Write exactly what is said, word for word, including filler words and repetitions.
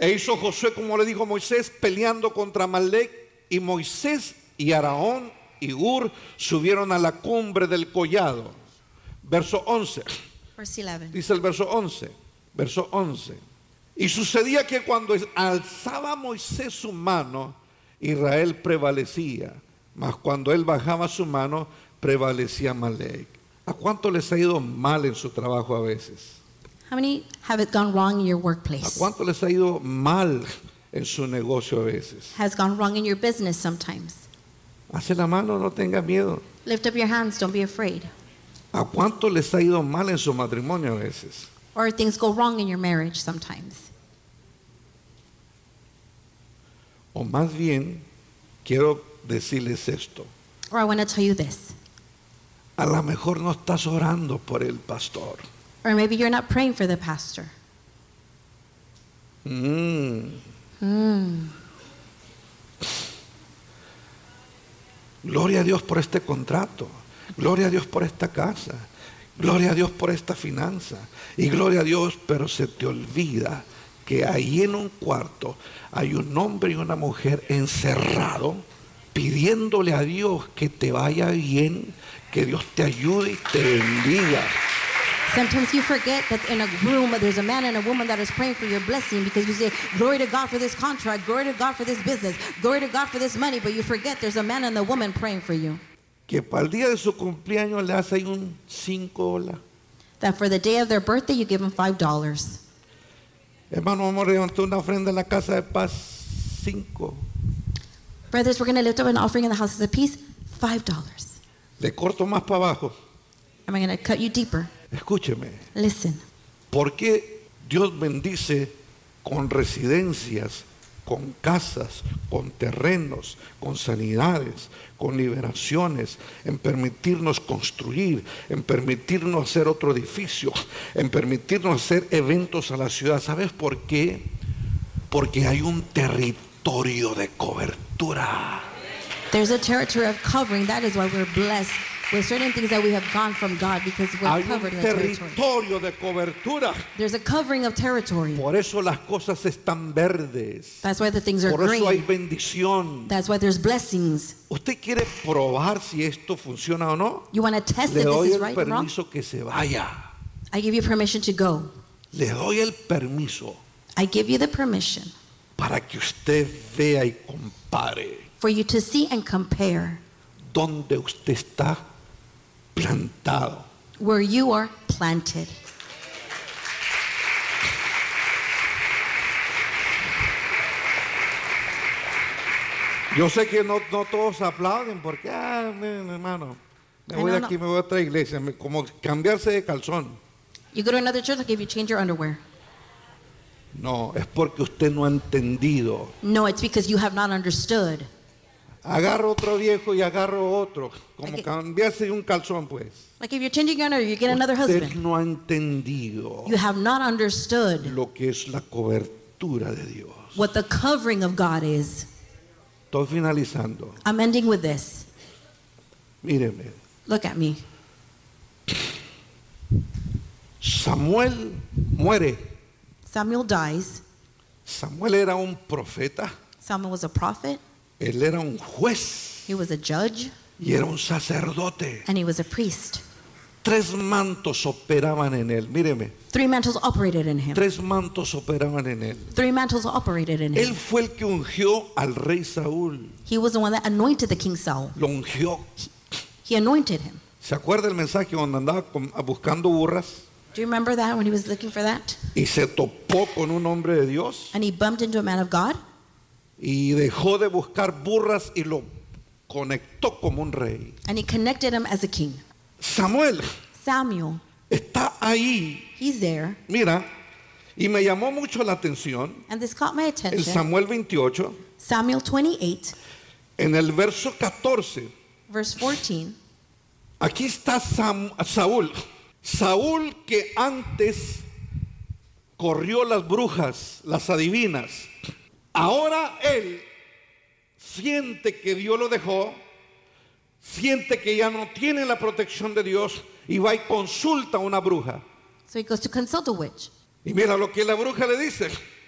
E hizo Josué como le dijo Moisés, peleando contra Amalec, y Moisés y Aarón y Hur subieron a la cumbre del collado. Verso once. Verse eleven. Dice el verso once. Verso once. Y sucedía que cuando alzaba Moisés su mano, Israel prevalecía, mas cuando él bajaba su mano, prevalecía Amalec. ¿A cuánto les ha ido mal en su trabajo a veces? How many have it gone wrong in your ¿A workplace? cuánto les ha ido mal en su negocio a veces? Has gone wrong in your business sometimes? Hace la mano, no tenga miedo. Lift up your hands, don't be afraid. ¿A cuánto les ha ido mal en su matrimonio a veces? Or things go wrong in your marriage sometimes. O más bien, quiero decirles esto. Or I want to tell you this. A lo mejor no estás orando por el pastor. Or maybe you're not praying for the pastor. Mm. Mm. Gloria a Dios por este contrato. Gloria a Dios por esta casa. Gloria a Dios por esta finanza. Y gloria a Dios, pero se te olvida que ahí en un cuarto hay un hombre y una mujer encerrado pidiéndole a Dios que te vaya bien, que Dios te ayude y te bendiga. Sometimes you forget that in a room there's a man and a woman that is praying for your blessing because you say, glory to God for this contract, glory to God for this business, glory to God for this money, but you forget there's a man and a woman praying for you. Que para el día de su cumpleaños le hace ahí un cinco dólares. That for the day of their birthday you give them five dollars. Hermano, vamos a levantar una ofrenda en la casa de paz, cinco. Brothers, we're going to lift up an offering in the houses of peace, five dollars. Le corto más para abajo. Am I going to cut you deeper? Escúcheme. Listen. ¿Por qué Dios bendice con residencias, con casas, con terrenos, con sanidades, con liberaciones, en permitirnos construir, en permitirnos hacer otro edificio, en permitirnos hacer eventos a la ciudad? ¿Sabes por qué? Porque hay un territorio de cobertura. There's a territory of covering. That is why we're blessed with certain things that we have gone from God, because we're Hay un covered in the territory. territorio de cobertura. There's a covering of territory. Por eso las cosas están verdes. That's why the things are Por eso hay green. bendición. That's why there's blessings. ¿Usted quiere probar si esto funciona o no? You want to test Le if this doy is el right or wrong? permiso que se vaya. I give you permission to go. Le doy el permiso I give you the permission para que usted vea y compare for you to see and compare dónde usted está plantado. where you are planted. Yo sé que no, no todos aplauden porque, ah, miren, hermano, me voy de aquí, me voy a otra iglesia, me- como cambiarse de calzón. You go to another church, I'll give you change your underwear. No, es porque usted no ha entendido. No, it's because you have not understood. Agarro otro viejo y agarro otro, como Ok. cambiarse de un calzón, pues. Like if you're changing your underwear, you get another Usted husband. no ha entendido You have not understood lo que es la cobertura de Dios. what the covering of God is. Estoy finalizando. I'm ending with this. Míreme, Look at me. Samuel muere. Samuel dies. Samuel era un profeta, Samuel was a prophet. él era un juez He was a judge. y era un sacerdote. And he was a priest. Tres mantos operaban en él. Míreme, Three mantles operated in him. tres mantos operaban en él. Three mantles operated in Él him. fue el que ungió al rey Saúl. He was the one that anointed the king Saul. Lo ungió. He anointed him. ¿Se acuerda el mensaje cuando andaba con- buscando burras Do you remember that when he was looking for that? y se topó con un hombre de Dios And he bumped into a man of God y dejó de buscar burras y lo conectó como un rey? and he connected him as a king. Samuel Samuel, está ahí, he's there. mira, y me llamó mucho la atención And this caught my el attention. Samuel veintiocho, Samuel twenty-eight, en el verso catorce. verse fourteen. Aquí está Sam- Saúl. Saúl, que antes corrió las brujas, las adivinas. Ahora él siente que Dios lo dejó, siente que ya no tiene la protección de Dios y va y consulta a una bruja. So he goes to consult a witch. Y mira lo que la bruja le dice.